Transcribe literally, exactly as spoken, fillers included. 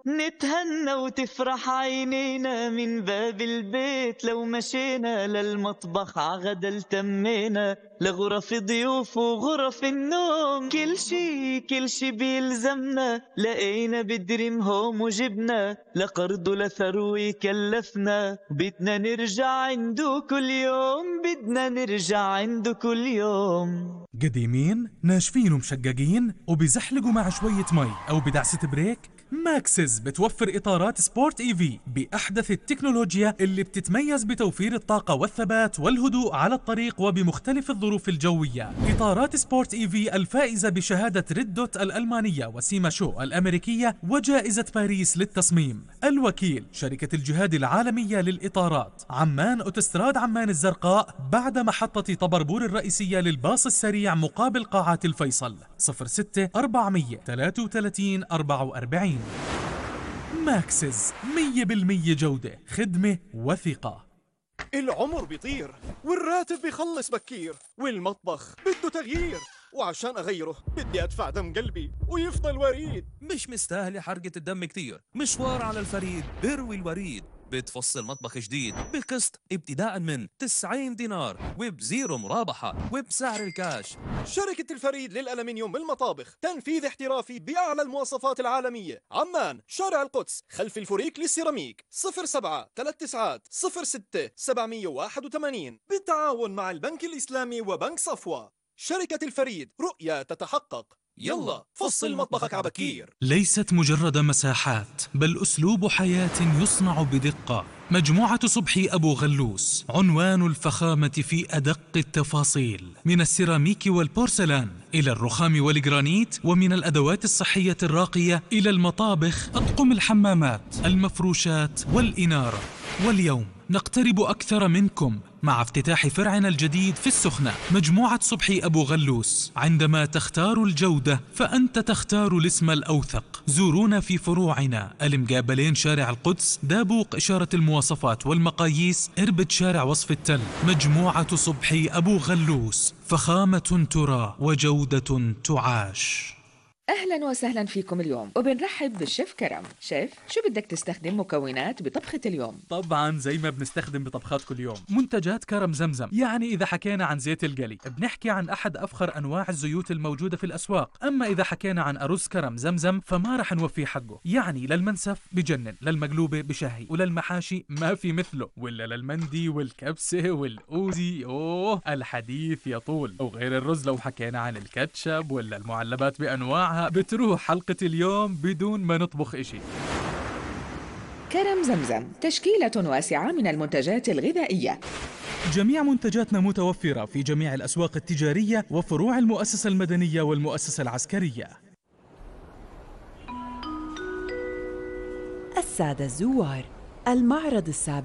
نتهنى وتفرح عينينا من باب البيت، لو مشينا للمطبخ عغدا التمينا، لغرف ضيوف وغرف النوم، كل شي كل شي بيلزمنا لقينا بدريم هوم وجبنا، لقرض لثروي كلفنا، بدنا نرجع عنده كل يوم، بدنا نرجع عنده كل يوم. قديمين ناشفين ومشققين وبيزحلقوا مع شوية مي أو بدعسة بريك؟ ماكسز بتوفر إطارات سبورت إي في بأحدث التكنولوجيا اللي بتتميز بتوفير الطاقة والثبات والهدوء على الطريق وبمختلف الظروف الجوية. إطارات سبورت إي في الفائزة بشهادة ريد دوت الألمانية وسيما شو الأمريكية وجائزة باريس للتصميم. الوكيل شركة الجهاد العالمية للإطارات، عمان أوتوستراد عمان الزرقاء بعد محطة طبربور الرئيسية للباص السريع مقابل قاعات الفيصل. صفر ستة أربعمية ثلاثة وثلاثين أربعة وأربعين. ماكسز مية بالمية جودة، خدمة وثقة. العمر بيطير والراتب بيخلص بكير والمطبخ بده تغيير، وعشان أغيره بدي أدفع دم قلبي ويفضل وريد. مش مستاهلة حرقة الدم كتير، مشوار على الفريد بيروي الوريد. بتفصل مطبخ جديد بقسط ابتداء من تسعين دينار وبزيرو مرابحة وبسعر الكاش. شركة الفريد للألمنيوم بالمطابخ، تنفيذ احترافي بأعلى المواصفات العالمية. عمان، شارع القدس، خلف الفوريك للسيراميك. صفر سبعة ثلاثة تسعات صفر ستة سبعمية وواحد وثمانين بالتعاون مع البنك الإسلامي وبنك صفوة. شركة الفريد، رؤية تتحقق. يلا فصل مطبخك عبكير. ليست مجرد مساحات بل أسلوب حياة يصنع بدقة. مجموعة صبحي أبو غلوس عنوان الفخامة في أدق التفاصيل، من السيراميك والبورسلان إلى الرخام والجرانيت، ومن الأدوات الصحية الراقية إلى المطابخ، أطقم الحمامات، المفروشات والإنارة. واليوم نقترب أكثر منكم مع افتتاح فرعنا الجديد في السخنة. مجموعة صبحي أبو غلوس، عندما تختار الجودة فأنت تختار الاسم الأوثق. زورونا في فروعنا المقابلين شارع القدس، دابوق إشارة المواصفات والمقاييس، إربد شارع وصف التل. مجموعة صبحي أبو غلوس، فخامة ترى وجودة تعاش. أهلا وسهلا فيكم اليوم، وبنرحب بالشيف كرم. شيف، شو بدك تستخدم مكونات بطبخة اليوم؟ طبعا زي ما بنستخدم بطبخات كل يوم، منتجات كرم زمزم. يعني إذا حكينا عن زيت القلي بنحكي عن أحد أفخر أنواع الزيوت الموجودة في الأسواق. أما إذا حكينا عن أرز كرم زمزم فما رح نوفيه حقه. يعني للمنسف بجنن، للمقلوبة بشهي، وللمحاشي ما في مثله، ولا للمندي والكبسة والأوزي أوه الحديث يطول. وغير الرز لو حكينا عن الكاتشب ولا المعلبات بأنواعها بتروح حلقة اليوم بدون ما نطبخ إشي. كرم زمزم تشكيلة واسعة من المنتجات الغذائية. جميع منتجاتنا متوفرة في جميع الأسواق التجارية وفروع المؤسسة المدنية والمؤسسة العسكرية. السادة الزوار، المعرض السابع